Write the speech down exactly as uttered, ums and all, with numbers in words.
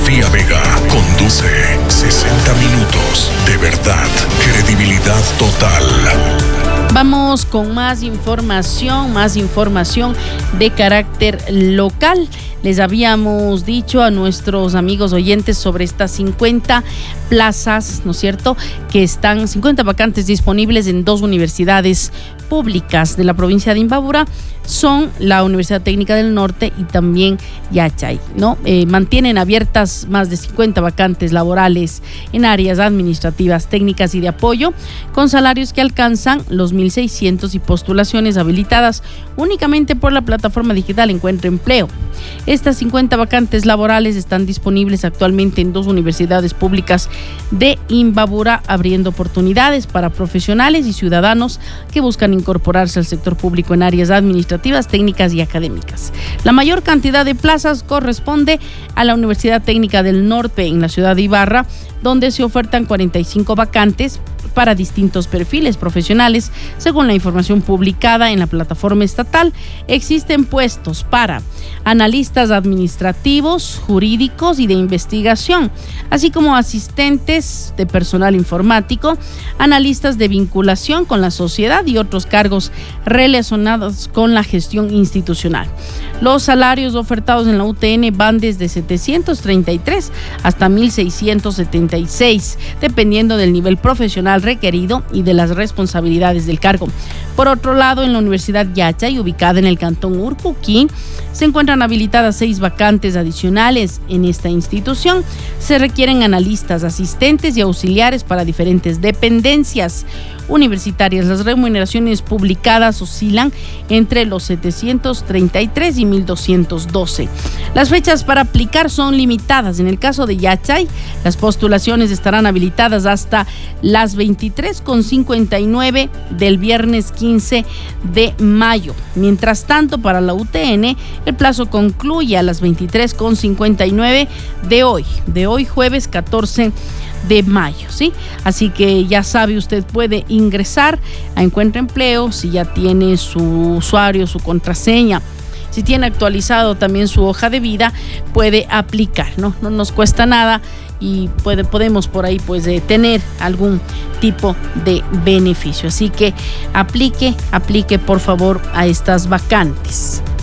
Sofía Vega conduce sesenta minutos de verdad, credibilidad total. Vamos con más información, más información de carácter local. Les habíamos dicho a nuestros amigos oyentes sobre estas cincuenta plazas, ¿no es cierto?, que están, cincuenta vacantes disponibles en dos universidades públicas de la provincia de Imbabura. Son la Universidad Técnica del Norte y también Yachay, ¿no? Eh, mantienen abiertas más de cincuenta vacantes laborales en áreas administrativas, técnicas y de apoyo, con salarios que alcanzan los mil seiscientos y postulaciones habilitadas únicamente por la plataforma digital Encuentra Empleo. Estas cincuenta vacantes laborales están disponibles actualmente en dos universidades públicas de Imbabura, abriendo oportunidades para profesionales y ciudadanos que buscan incorporarse al sector público en áreas administrativas, técnicas y académicas. La mayor cantidad de plazas corresponde a la Universidad Técnica del Norte en la ciudad de Ibarra, donde se ofertan cuarenta y cinco vacantes para distintos perfiles profesionales. Según la información publicada en la plataforma estatal, existen puestos para analistas administrativos, jurídicos y de investigación, así como asistentes de personal informático, analistas de vinculación con la sociedad y otros cargos relacionados con la gestión institucional. Los salarios ofertados en la U T N van desde setecientos treinta y tres hasta mil seiscientos setenta y seis, dependiendo del nivel profesional requerido y de las responsabilidades del cargo. Por otro lado, en la Universidad Yachay, ubicada en el cantón Urcuquí, se encuentran habilitadas seis vacantes adicionales. En esta institución se requieren analistas, asistentes y auxiliares para diferentes dependencias universitarias. Las remuneraciones publicadas oscilan entre los setecientos treinta y tres y mil doscientos doce. Las fechas para aplicar son limitadas. En el caso de Yachay, las postulaciones estarán habilitadas hasta las veintitrés con cincuenta y nueve del viernes quince de mayo. Mientras tanto, para la U T N, el plazo concluye a las veintitrés con cincuenta y nueve de hoy, de hoy jueves catorce de mayo, ¿sí? Así que ya sabe, usted puede ingresar a Encuentra Empleo si ya tiene su usuario, su contraseña. Si tiene actualizado también su hoja de vida, puede aplicar, ¿no? No nos cuesta nada y puede, podemos por ahí pues eh, tener algún tipo de beneficio. Así que aplique, aplique por favor a estas vacantes.